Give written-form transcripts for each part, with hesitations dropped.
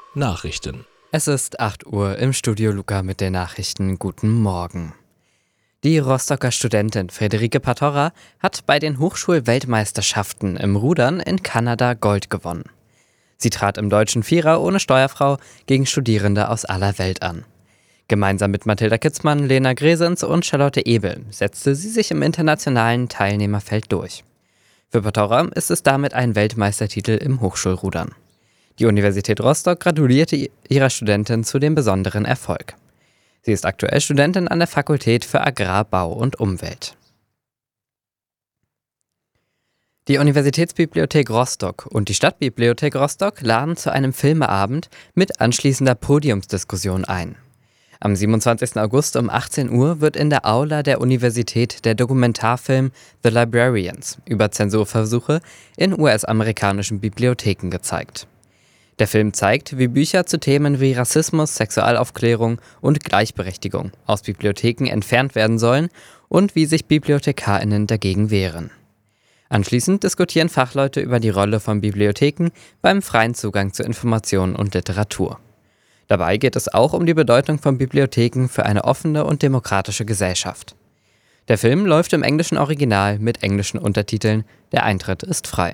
Nachrichten. Es ist 8 Uhr im Studio Luca mit den Nachrichten. Guten Morgen. Die Rostocker Studentin Friederike Patorra hat bei den Hochschul-Weltmeisterschaften im Rudern in Kanada Gold gewonnen. Sie trat im deutschen Vierer ohne Steuerfrau gegen Studierende aus aller Welt an. Gemeinsam mit Mathilda Kitzmann, Lena Gresens und Charlotte Ebel setzte sie sich im internationalen Teilnehmerfeld durch. Für Patorra ist es damit ein Weltmeistertitel im Hochschulrudern. Die Universität Rostock gratulierte ihrer Studentin zu dem besonderen Erfolg. Sie ist aktuell Studentin an der Fakultät für Agrar, Bau und Umwelt. Die Universitätsbibliothek Rostock und die Stadtbibliothek Rostock laden zu einem Filmeabend mit anschließender Podiumsdiskussion ein. Am 27. August um 18 Uhr wird in der Aula der Universität der Dokumentarfilm The Librarians über Zensurversuche in US-amerikanischen Bibliotheken gezeigt. Der Film zeigt, wie Bücher zu Themen wie Rassismus, Sexualaufklärung und Gleichberechtigung aus Bibliotheken entfernt werden sollen und wie sich BibliothekarInnen dagegen wehren. Anschließend diskutieren Fachleute über die Rolle von Bibliotheken beim freien Zugang zu Informationen und Literatur. Dabei geht es auch um die Bedeutung von Bibliotheken für eine offene und demokratische Gesellschaft. Der Film läuft im englischen Original mit englischen Untertiteln. Der Eintritt ist frei.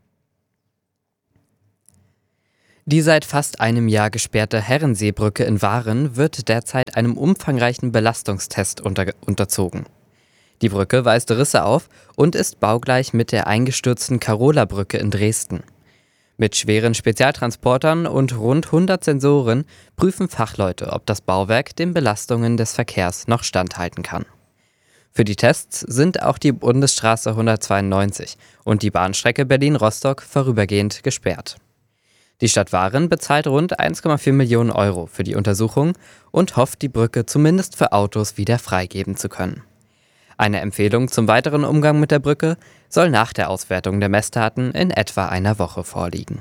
Die seit fast einem Jahr gesperrte Herrenseebrücke in Waren wird derzeit einem umfangreichen Belastungstest unterzogen. Die Brücke weist Risse auf und ist baugleich mit der eingestürzten Karola-Brücke in Dresden. Mit schweren Spezialtransportern und rund 100 Sensoren prüfen Fachleute, ob das Bauwerk den Belastungen des Verkehrs noch standhalten kann. Für die Tests sind auch die Bundesstraße 192 und die Bahnstrecke Berlin-Rostock vorübergehend gesperrt. Die Stadt Waren bezahlt rund 1,4 Millionen Euro für die Untersuchung und hofft, die Brücke zumindest für Autos wieder freigeben zu können. Eine Empfehlung zum weiteren Umgang mit der Brücke soll nach der Auswertung der Messdaten in etwa einer Woche vorliegen.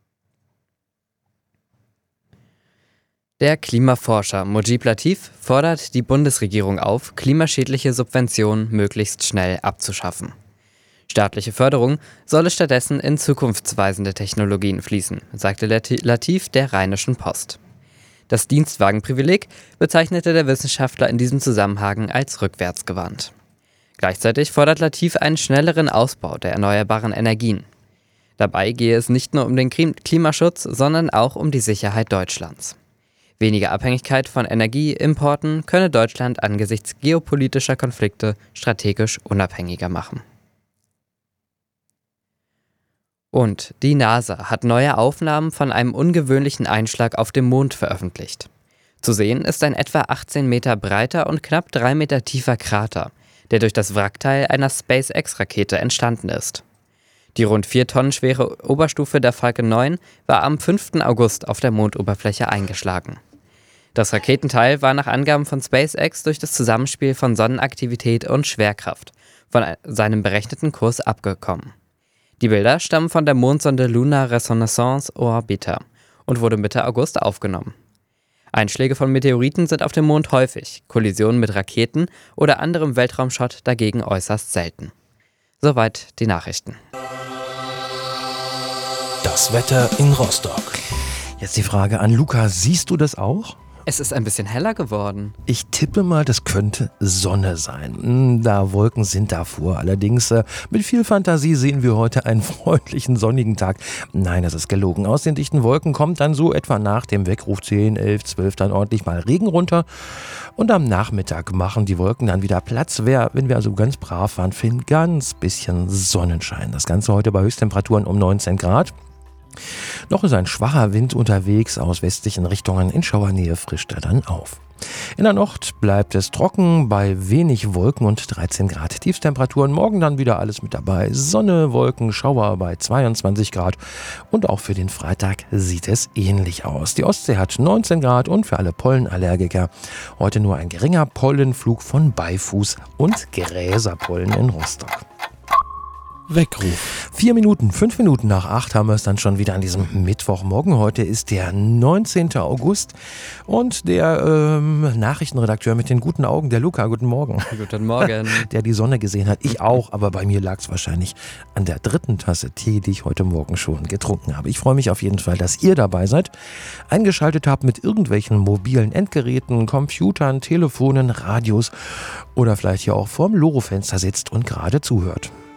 Der Klimaforscher Mujib Latif fordert die Bundesregierung auf, klimaschädliche Subventionen möglichst schnell abzuschaffen. Staatliche Förderung solle stattdessen in zukunftsweisende Technologien fließen, sagte Latif der Rheinischen Post. Das Dienstwagenprivileg bezeichnete der Wissenschaftler in diesem Zusammenhang als rückwärtsgewandt. Gleichzeitig fordert Latif einen schnelleren Ausbau der erneuerbaren Energien. Dabei gehe es nicht nur um den Klimaschutz, sondern auch um die Sicherheit Deutschlands. Weniger Abhängigkeit von Energieimporten könne Deutschland angesichts geopolitischer Konflikte strategisch unabhängiger machen. Und die NASA hat neue Aufnahmen von einem ungewöhnlichen Einschlag auf dem Mond veröffentlicht. Zu sehen ist ein etwa 18 Meter breiter und knapp 3 Meter tiefer Krater, der durch das Wrackteil einer SpaceX-Rakete entstanden ist. Die rund 4 Tonnen schwere Oberstufe der Falcon 9 war am 5. August auf der Mondoberfläche eingeschlagen. Das Raketenteil war nach Angaben von SpaceX durch das Zusammenspiel von Sonnenaktivität und Schwerkraft von seinem berechneten Kurs abgekommen. Die Bilder stammen von der Mondsonde Lunar Reconnaissance Orbiter und wurde Mitte August aufgenommen. Einschläge von Meteoriten sind auf dem Mond häufig, Kollisionen mit Raketen oder anderem Weltraumschrott dagegen äußerst selten. Soweit die Nachrichten. Das Wetter in Rostock. Jetzt die Frage an Luca, siehst du das auch? Es ist ein bisschen heller geworden. Ich tippe mal, das könnte Sonne sein. Da Wolken sind davor. Allerdings mit viel Fantasie sehen wir heute einen freundlichen, sonnigen Tag. Nein, das ist gelogen. Aus den dichten Wolken kommt dann so etwa nach dem Weckruf 10, 11, 12 dann ordentlich mal Regen runter. Und am Nachmittag machen die Wolken dann wieder Platz. Wenn wir also ganz brav waren, für ein ganz bisschen Sonnenschein. Das Ganze heute bei Höchsttemperaturen um 19 Grad. Noch ist ein schwacher Wind unterwegs aus westlichen Richtungen. In Schauernähe frischt er dann auf. In der Nacht bleibt es trocken bei wenig Wolken und 13 Grad Tiefstemperaturen. Morgen dann wieder alles mit dabei. Sonne, Wolken, Schauer bei 22 Grad. Und auch für den Freitag sieht es ähnlich aus. Die Ostsee hat 19 Grad und für alle Pollenallergiker heute nur ein geringer Pollenflug von Beifuß und Gräserpollen in Rostock. Weckruf. 5 Minuten nach 8 haben wir es dann schon wieder an diesem Mittwochmorgen. Heute ist der 19. August und der Nachrichtenredakteur mit den guten Augen, der Luca, guten Morgen. Guten Morgen. Der die Sonne gesehen hat. Ich auch, aber bei mir lag es wahrscheinlich an der 3. Tasse Tee, die ich heute Morgen schon getrunken habe. Ich freue mich auf jeden Fall, dass ihr dabei seid, eingeschaltet habt mit irgendwelchen mobilen Endgeräten, Computern, Telefonen, Radios oder vielleicht hier auch vorm Lorofenster sitzt und gerade zuhört.